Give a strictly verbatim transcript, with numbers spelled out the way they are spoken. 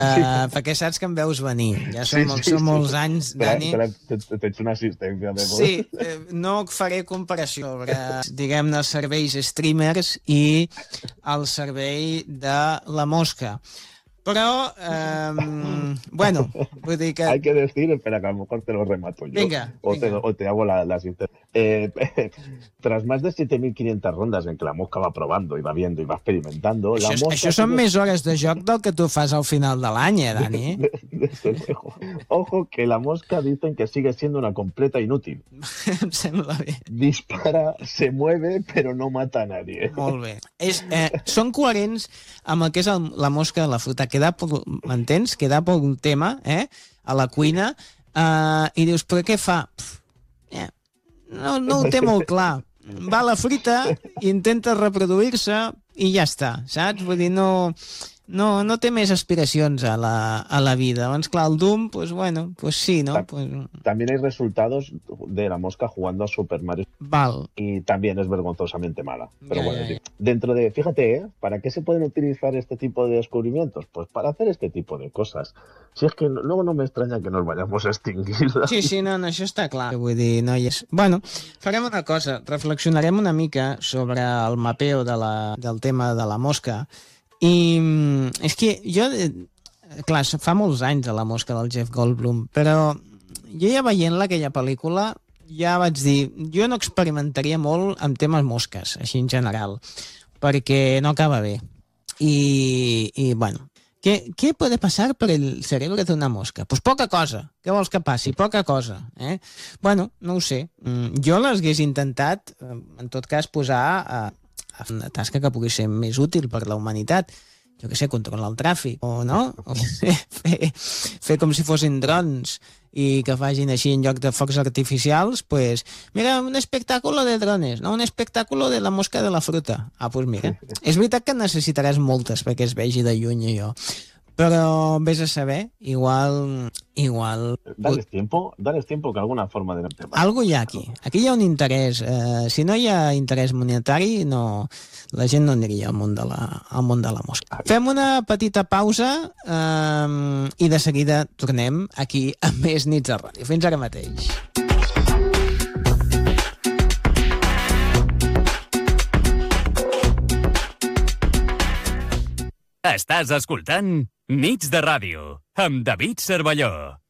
Uh, perquè saps que em veus venir. Ja són, Sí, molts, sí, són sí. molts anys, Dani. Te, te, te, tens una assistència. De Sí, eh, no faré comparació sobre, diguem-ne, els serveis streamers i el servei de la mosca. Però, eh, bueno, vull dir que... Hay que decir, espera, que a lo mejor te lo remato yo. Venga, o, venga. Te, o te hago la, la asistencia. Eh, tras más de siete mil quinientas rondas en que la mosca va probando y va viendo y va experimentando, Això, la mosca... això són més hores de joc del que tu fas al final de l'any, eh, Dani? Desde luego. Ojo, que la mosca dicen que sigue siendo una completa inútil. Em sembla bé. Dispara, se mueve, pero no mata a nadie. Molt bé. És, eh, són coherents amb el que és el, la mosca de la fruta. Queda per, m'entens? Queda per un tema, eh? A la cuina. Eh, I dius, però què fa? Pff, eh, no, no ho té molt clar. Va a la fruita, intenta reproduir-se i ja està, saps? Vull dir, no... No, no té més aspiracions a la, a la vida. Abans, clar, el Doom, pues bueno, pues sí, ¿no? Pues... También hay resultados de la mosca jugando a Super Mario. Val. Y también es vergonzosamente mala. Pero Ya, bueno, ya, ya. sí. Dentro de, fíjate, ¿eh? ¿Para qué se pueden utilizar este tipo de descubrimientos? Pues para hacer este tipo de cosas. Si es que no, luego no me extraña que nos vayamos a extinguir. Sí, sí, no, no, això està clar. Vull dir, no hi és... Bueno, farem una cosa, reflexionarem una mica sobre el mapeo de la, del tema de la mosca. I és que jo, clar, fa molts anys de la mosca del Jeff Goldblum, però jo ja veient-la, aquella pel·lícula, ja vaig dir, jo no experimentaria molt amb temes mosques, així en general, perquè no acaba bé. I, i bueno, ¿qué, ¿qué puede pasar por el cerebro de una mosca? Pues poca cosa. Què vols que passi? Poca cosa. Eh? Bueno, no ho sé. Jo les hagués intentat, en tot cas, posar a a fer una tasca que pugui ser més útil per la humanitat. Jo què sé, controlar el tràfic, o no? O fer, fer, fer com si fossin drons i que facin així en lloc de focs artificials, pues, mira, un espectáculo de drones, no? Un espectáculo de la mosca de la fruta. Ah, pues mira, és veritat que necessitaràs moltes perquè es vegi de lluny allò. Però vés a saber, igual... igual... Dales tiempo, dales tiempo que alguna forma de... Algo hi ha aquí. Aquí hi ha un interès. Eh, si no hi ha interès monetari, no, la gent no aniria al món de la, al món de la mosca. Fem una petita pausa eh, i de seguida tornem aquí a més nits de ràdio. Fins ara mateix. Estàs escoltant Nits de Ràdio amb David Cervelló.